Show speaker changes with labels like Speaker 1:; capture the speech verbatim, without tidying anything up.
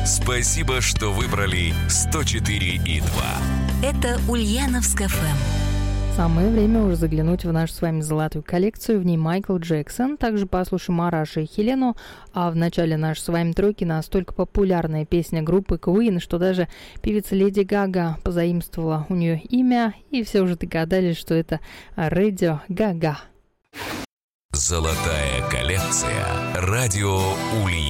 Speaker 1: Спасибо, что выбрали сто четыре и два.
Speaker 2: Это Ульяновск эф эм.
Speaker 3: Самое время уже заглянуть в нашу с вами золотую коллекцию. В ней Майкл Джексон. Также послушаем Араша и Хелену. А в начале нашей с вами тройки настолько популярная песня группы Queen, что даже певица Леди Гага позаимствовала у нее имя. И все уже догадались, что это Радио Гага.
Speaker 1: Золотая коллекция. Радио Ульяновск.